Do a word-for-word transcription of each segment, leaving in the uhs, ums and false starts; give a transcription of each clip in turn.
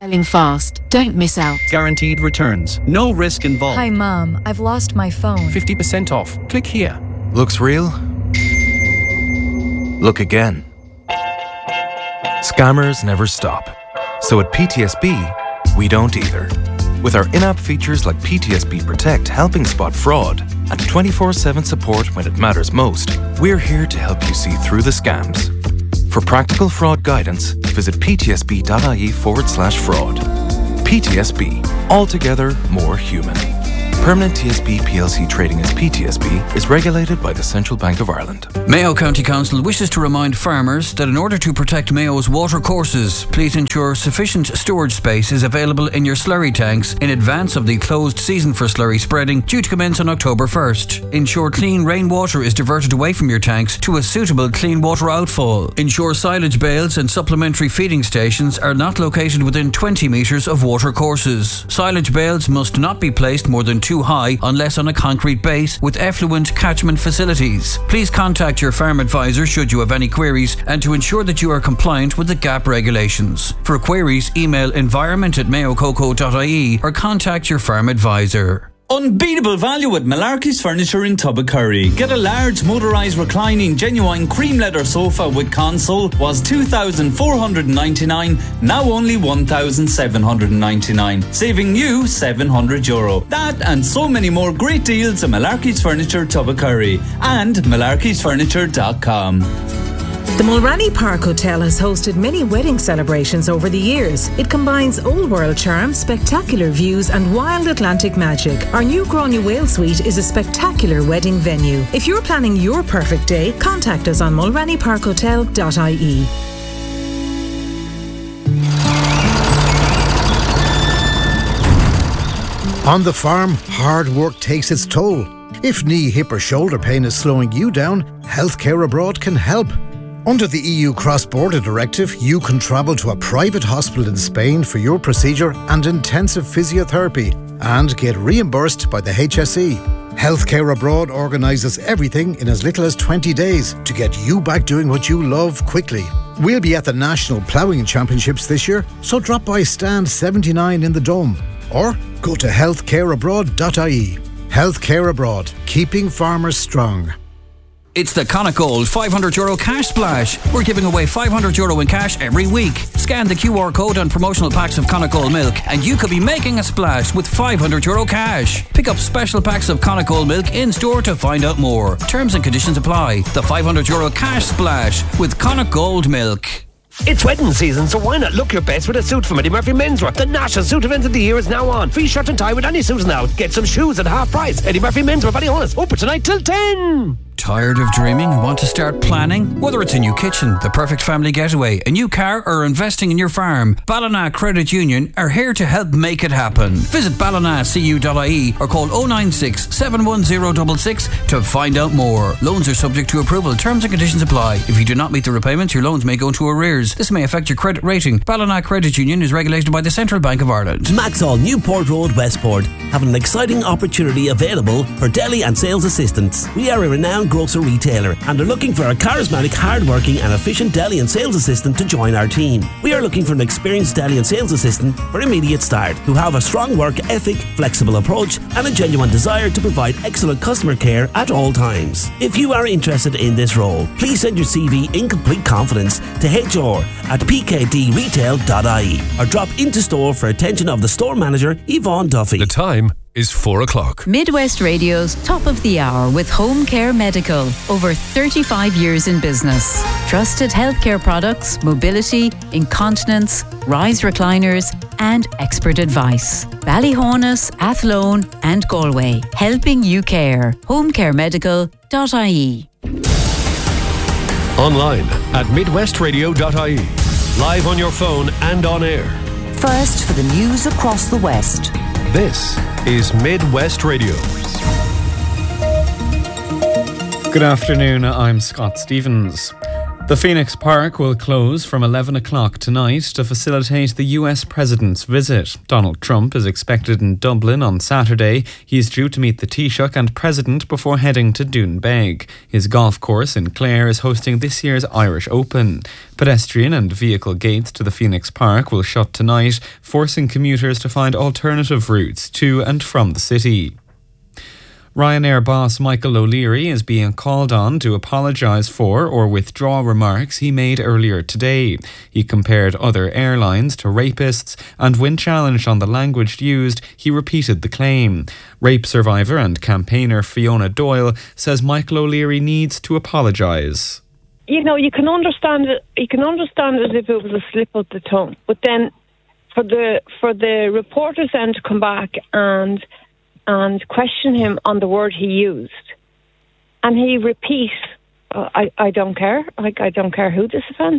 Selling fast. Don't miss out. Guaranteed returns. No risk involved. Hi, Mom. I've lost my phone. fifty percent off. Click here. Looks real? Look again. Scammers never stop. So at P T S B, we don't either. With our in-app features like P T S B Protect helping spot fraud and twenty-four seven support when it matters most, we're here to help you see through the scams. For practical fraud guidance, visit ptsb.ie forward slash fraud. P T S B, altogether more human. Permanent T S B P L C trading as P T S B is regulated by the Central Bank of Ireland. Mayo County Council wishes to remind farmers that in order to protect Mayo's water courses, please ensure sufficient storage space is available in your slurry tanks in advance of the closed season for slurry spreading due to commence on October first. Ensure clean rainwater is diverted away from your tanks to a suitable clean water outfall. Ensure silage bales and supplementary feeding stations are not located within twenty metres of water courses. Silage bales must not be placed more than two high unless on a concrete base with effluent catchment facilities. Please contact your farm advisor should you have any queries and to ensure that you are compliant with the G A P regulations. For queries, email environment at mayococo dot I E or contact your farm advisor. Unbeatable value at Malarkey's Furniture in Tubbercurry. Get a large motorised reclining genuine cream leather sofa with console was two thousand four hundred ninety-nine, now only one thousand seven hundred ninety-nine, saving you seven hundred euro. That and so many more great deals at Malarkey's Furniture Tubbercurry and malarkeys furniture dot com. The Mulranny Park Hotel has hosted many wedding celebrations over the years. It combines old world charm, spectacular views and wild Atlantic magic. Our new Grania Whale Suite is a spectacular wedding venue. If you're planning your perfect day, contact us on mulranny park hotel dot I E. On the farm, hard work takes its toll. If knee, hip or shoulder pain is slowing you down, Healthcare Abroad can help. Under the E U Cross-Border Directive, you can travel to a private hospital in Spain for your procedure and intensive physiotherapy and get reimbursed by the H S E. Healthcare Abroad organises everything in as little as twenty days to get you back doing what you love quickly. We'll be at the National Ploughing Championships this year, so drop by stand seventy-nine in the Dome or go to healthcare abroad dot I E. Healthcare Abroad, keeping farmers strong. It's the Connacht Gold five hundred euro cash splash. We're giving away five hundred euro in cash every week. Scan the Q R code on promotional packs of Connacht Gold milk and you could be making a splash with five hundred euro cash. Pick up special packs of Connacht Gold milk in store to find out more. Terms and conditions apply. The five hundred euro cash splash with Connacht Gold milk. It's wedding season, so why not look your best with a suit from Eddie Murphy Menswear? The national suit event of the year is now on. Free shirt and tie with any suit now. Get some shoes at half price. Eddie Murphy Menswear, Ballyhonus, open tonight till ten. Tired of dreaming and want to start planning? Whether it's a new kitchen, the perfect family getaway, a new car or investing in your farm, Ballina Credit Union are here to help make it happen. Visit ballina c u dot I E or call oh nine six, seven one zero six six to find out more. Loans are subject to approval. Terms and conditions apply. If you do not meet the repayments, your loans may go into arrears. This may affect your credit rating. Ballina Credit Union is regulated by the Central Bank of Ireland. Maxall Newport Road, Westport have an exciting opportunity available for deli and sales assistants. We are a renowned grocer retailer and are looking for a charismatic, hard-working and efficient deli and sales assistant to join our team. We are looking for an experienced deli and sales assistant for immediate start who have a strong work ethic, flexible approach and a genuine desire to provide excellent customer care at all times. If you are interested in this role, please send your C V in complete confidence to H R at p k d retail dot I E or drop into store for attention of the store manager, Yvonne Duffy. The time is four o'clock. Midwest Radio's Top of the Hour with Home Care Medical. Over thirty-five years in business. Trusted healthcare products, mobility, incontinence, rise recliners and expert advice. Ballyhonus, Athlone and Galway. Helping you care. home care medical dot I E. Online at midwest radio dot I E. Live on your phone and on air. First for the news across the West. This is Midwest Radio. Good afternoon, I'm Scott Stevens. The Phoenix Park will close from eleven o'clock tonight to facilitate the U S president's visit. Donald Trump is expected in Dublin on Saturday. He's due to meet the Taoiseach and president before heading to Doonbeg. His golf course in Clare is hosting this year's Irish Open. Pedestrian and vehicle gates to the Phoenix Park will shut tonight, forcing commuters to find alternative routes to and from the city. Ryanair boss Michael O'Leary is being called on to apologise for or withdraw remarks he made earlier today. He compared other airlines to rapists, and when challenged on the language used, he repeated the claim. Rape survivor and campaigner Fiona Doyle says Michael O'Leary needs to apologise. You know, you can understand it. You can understand it if it was a slip of the tongue, but then for the for the reporters then to come back and. and question him on the word he used. And he repeats, uh, I, I don't care. Like, I don't care who this offends.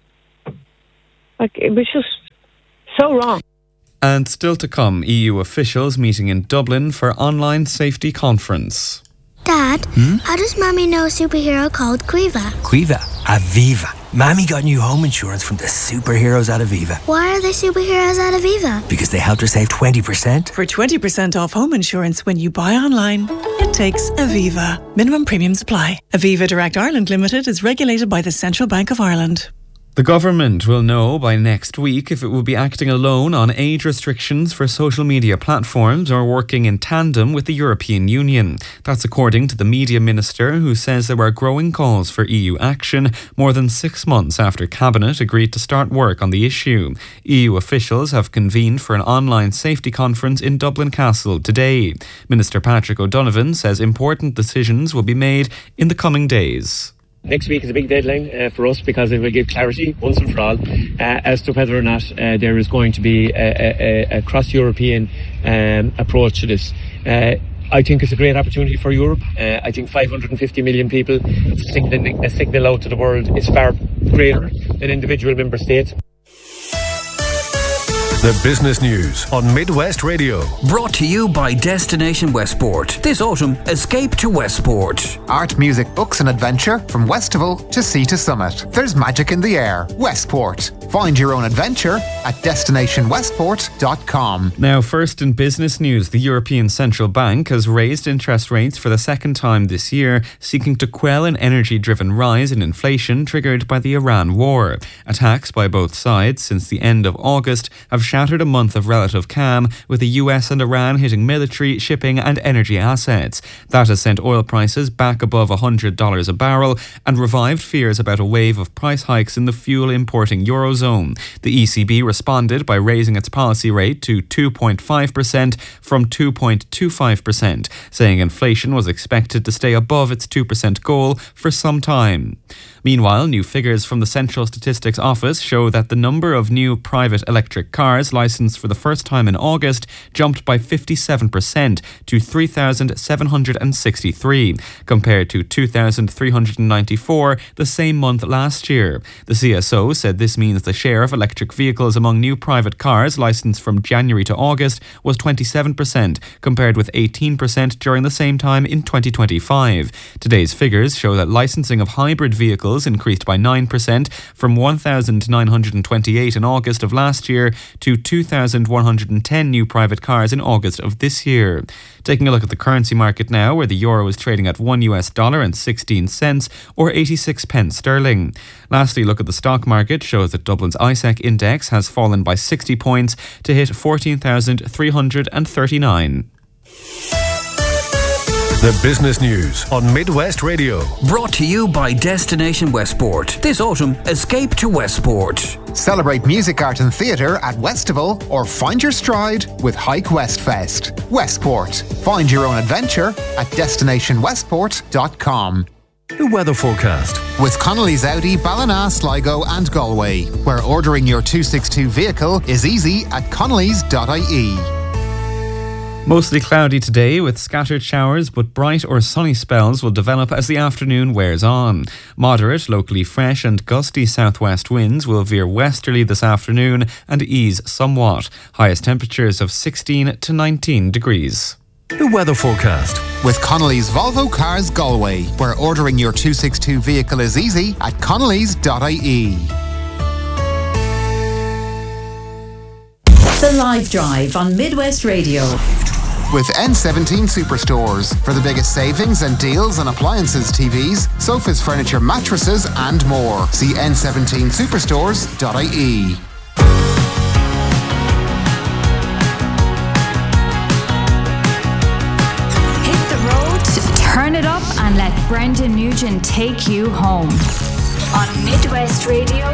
Like, it was just so wrong. And still to come, E U officials meeting in Dublin for online safety conference. Dad, hmm? How does Mammy know a superhero called Quiva? Quiva? Aviva. Mammy got new home insurance from the superheroes at Aviva. Why are they superheroes at Aviva? Because they helped her save twenty percent. For twenty percent off home insurance when you buy online, it takes Aviva. Minimum premiums apply. Aviva Direct Ireland Limited is regulated by the Central Bank of Ireland. The government will know by next week if it will be acting alone on age restrictions for social media platforms or working in tandem with the European Union. That's according to the media minister, who says there are growing calls for E U action more than six months after Cabinet agreed to start work on the issue. E U officials have convened for an online safety conference in Dublin Castle today. Minister Patrick O'Donovan says important decisions will be made in the coming days. Next week is a big deadline uh, for us because it will give clarity once and for all uh, as to whether or not uh, there is going to be a, a, a cross-European um, approach to this. Uh, I think it's a great opportunity for Europe. Uh, I think five hundred fifty million people, signaling a signal out to the world is far greater than individual member states. The business news on Midwest Radio. Brought to you by Destination Westport. This autumn, escape to Westport. Art, music, books and adventure from Westival to Sea to Summit. There's magic in the air. Westport. Find your own adventure at destination westport dot com. Now, first in business news, the European Central Bank has raised interest rates for the second time this year, seeking to quell an energy-driven rise in inflation triggered by the Iran war. Attacks by both sides since the end of August have shattered a month of relative calm, with the U S and Iran hitting military, shipping and energy assets. That has sent oil prices back above one hundred dollars a barrel and revived fears about a wave of price hikes in the fuel-importing Eurozone. The E C B responded by raising its policy rate to two point five percent from two point two five percent, saying inflation was expected to stay above its two percent goal for some time. Meanwhile, new figures from the Central Statistics Office show that the number of new private electric cars licensed for the first time in August jumped by fifty-seven percent to three thousand seven hundred sixty-three, compared to two thousand three hundred ninety-four the same month last year. The C S O said this means the share of electric vehicles among new private cars licensed from January to August was twenty-seven percent, compared with eighteen percent during the same time in twenty twenty-five. Today's figures show that licensing of hybrid vehicles increased by nine percent from one thousand nine hundred twenty-eight in August of last year to two thousand one hundred ten new private cars in August of this year. Taking a look at the currency market now, where the euro is trading at one U S dollar and sixteen cents or eighty-six pence sterling. Lastly, look at the stock market shows that Dublin's I S E C index has fallen by sixty points to hit fourteen thousand three hundred thirty-nine. The business news on Midwest Radio. Brought to you by Destination Westport. This autumn, escape to Westport. Celebrate music, art and theatre at Westival or find your stride with Hike West Fest. Westport. Find your own adventure at destination westport dot com. The weather forecast. With Connolly's Audi, Ballina, Sligo and Galway, where ordering your two sixty-two vehicle is easy at connellys dot I E. Mostly cloudy today with scattered showers, but bright or sunny spells will develop as the afternoon wears on. Moderate, locally fresh and gusty southwest winds will veer westerly this afternoon and ease somewhat. Highest temperatures of sixteen to nineteen degrees. The weather forecast. With Connolly's Volvo Cars Galway, where ordering your two sixty-two vehicle is easy at connellys dot I E. The Live Drive on Midwest Radio. With N seventeen Superstores for the biggest savings and deals on appliances, T Vs, sofas, furniture, mattresses and more. See N seventeen superstores dot I E. Hit the road, turn it up and let Brendan Nugent take you home. On Midwest Radio